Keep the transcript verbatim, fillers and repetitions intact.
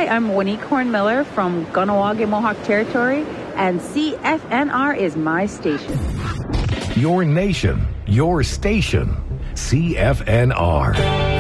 Hi, I'm Wanique Horn-Miller from Kahnawake Mohawk Territory, and C F N R is my station. Your nation, your station, C F N R.